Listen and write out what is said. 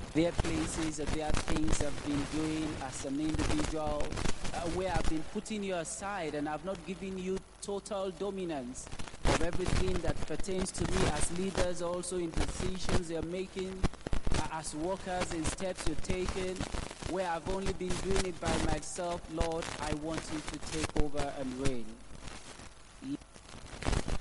There are places, there are things I've been doing as an individual where I've been putting you aside and I've not given you total dominance of everything that pertains to me as leaders, also in decisions you're making, as workers in steps you're taking, where I've only been doing it by myself. Lord, I want you to take over and reign.